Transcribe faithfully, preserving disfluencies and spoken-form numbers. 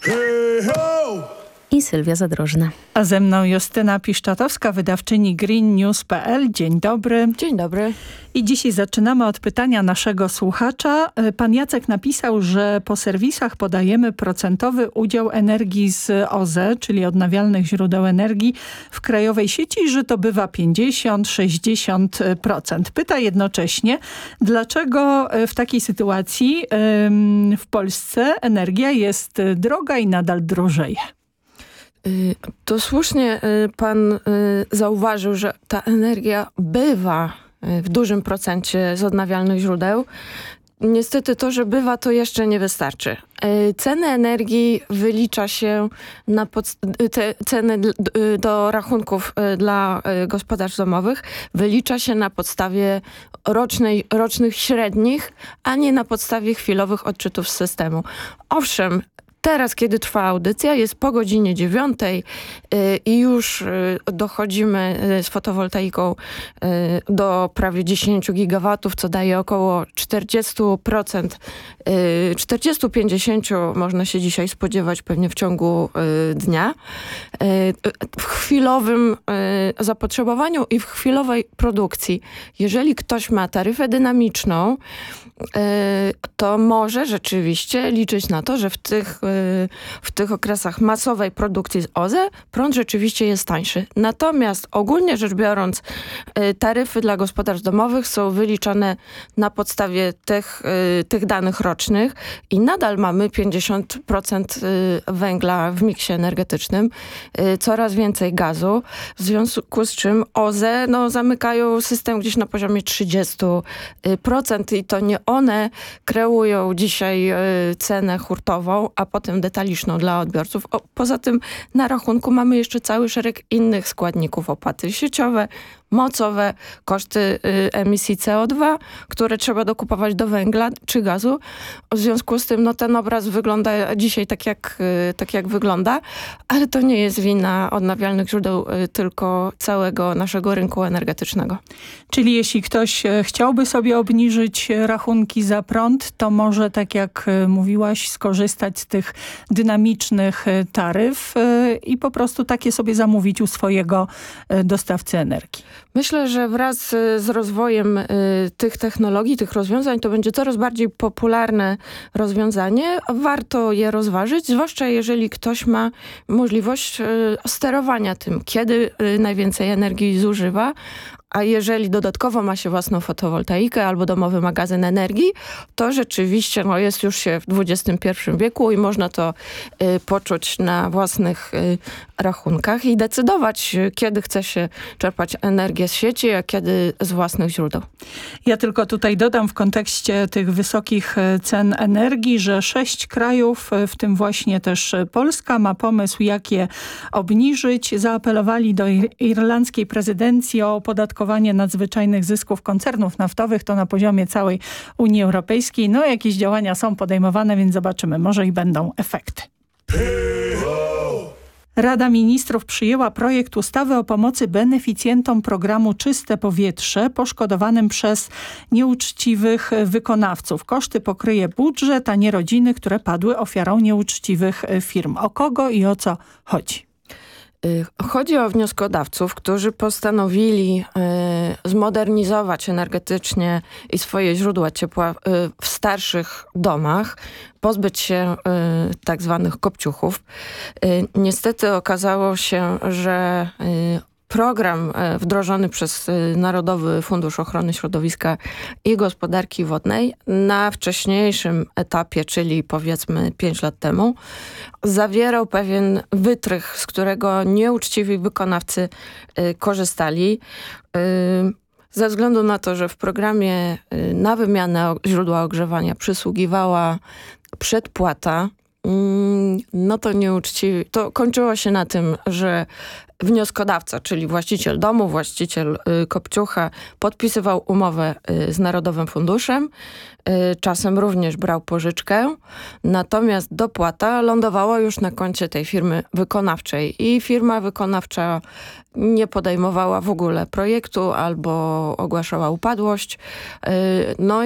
I Sylwia Zadrożna. A ze mną Justyna Piszczatowska, wydawczyni green news kropka p l. Dzień dobry. Dzień dobry. I dzisiaj zaczynamy od pytania naszego słuchacza. Pan Jacek napisał, że po serwisach podajemy procentowy udział energii z o z e, czyli odnawialnych źródeł energii w krajowej sieci i że to bywa pięćdziesiąt do sześćdziesięciu procent. Pyta jednocześnie, dlaczego w takiej sytuacji ym, w Polsce energia jest droga i nadal drożeje. To słusznie pan zauważył, że ta energia bywa w dużym procencie z odnawialnych źródeł. Niestety to, że bywa, to jeszcze nie wystarczy. Ceny energii wylicza się na podst- te ceny do rachunków dla gospodarstw domowych wylicza się na podstawie rocznej, rocznych średnich, a nie na podstawie chwilowych odczytów z systemu. Owszem, teraz, kiedy trwa audycja, jest po godzinie dziewiątej yy, i już yy, dochodzimy yy, z fotowoltaiką yy, do prawie dziesięć gigawatów, co daje około czterdzieści procent, yy, czterdzieści do pięćdziesięciu można się dzisiaj spodziewać pewnie w ciągu yy, dnia. Yy, w chwilowym yy, zapotrzebowaniu i w chwilowej produkcji. Jeżeli ktoś ma taryfę dynamiczną, yy, to może rzeczywiście liczyć na to, że w tych w tych okresach masowej produkcji z o z e prąd rzeczywiście jest tańszy. Natomiast ogólnie rzecz biorąc taryfy dla gospodarstw domowych są wyliczane na podstawie tych, tych danych rocznych i nadal mamy pięćdziesiąt procent węgla w miksie energetycznym, coraz więcej gazu, w związku z czym o z e no, zamykają system gdzieś na poziomie trzydzieści procent i to nie one kreują dzisiaj cenę hurtową, a potem detaliczną dla odbiorców. O, poza tym na rachunku mamy jeszcze cały szereg innych składników, opłaty sieciowe, mocowe, koszty y, emisji C O dwa, które trzeba dokupować do węgla czy gazu. W związku z tym no, ten obraz wygląda dzisiaj tak jak, y, tak jak wygląda, ale to nie jest wina odnawialnych źródeł, y, tylko całego naszego rynku energetycznego. Czyli jeśli ktoś chciałby sobie obniżyć rachunki za prąd, to może, tak jak mówiłaś, skorzystać z tych dynamicznych taryf y, i po prostu takie sobie zamówić u swojego y, dostawcy energii. Myślę, że wraz z rozwojem y, tych technologii, tych rozwiązań, to będzie coraz bardziej popularne rozwiązanie. Warto je rozważyć, zwłaszcza jeżeli ktoś ma możliwość y, sterowania tym, kiedy y, najwięcej energii zużywa. A jeżeli dodatkowo ma się własną fotowoltaikę albo domowy magazyn energii, to rzeczywiście no, jest już się w dwudziestym pierwszym wieku i można to y, poczuć na własnych y, rachunkach i decydować, kiedy chce się czerpać energię z sieci, a kiedy z własnych źródeł. Ja tylko tutaj dodam w kontekście tych wysokich cen energii, że sześć krajów, w tym właśnie też Polska, ma pomysł, jak je obniżyć. Zaapelowali do irlandzkiej prezydencji o opodatkowanie nadzwyczajnych zysków koncernów naftowych, to na poziomie całej Unii Europejskiej. No jakieś działania są podejmowane, więc zobaczymy, może i będą efekty. Rada Ministrów przyjęła projekt ustawy o pomocy beneficjentom programu Czyste Powietrze poszkodowanym przez nieuczciwych wykonawców. Koszty pokryje budżet, a nie rodziny, które padły ofiarą nieuczciwych firm. O kogo i o co chodzi? Chodzi o wnioskodawców, którzy postanowili y, zmodernizować energetycznie i swoje źródła ciepła y, w starszych domach, pozbyć się y, tak zwanych kopciuchów. Y, niestety okazało się, że y, program wdrożony przez Narodowy Fundusz Ochrony Środowiska i Gospodarki Wodnej na wcześniejszym etapie, czyli powiedzmy pięć lat temu, zawierał pewien wytrych, z którego nieuczciwi wykonawcy y, korzystali. Y, ze względu na to, że w programie y, na wymianę źródła ogrzewania przysługiwała przedpłata, y, no to nieuczciwi, to kończyło się na tym, że wnioskodawca, czyli właściciel domu, właściciel y, kopciucha, podpisywał umowę y, z Narodowym Funduszem, y, czasem również brał pożyczkę, natomiast dopłata lądowała już na koncie tej firmy wykonawczej i firma wykonawcza nie podejmowała w ogóle projektu albo ogłaszała upadłość. Y, no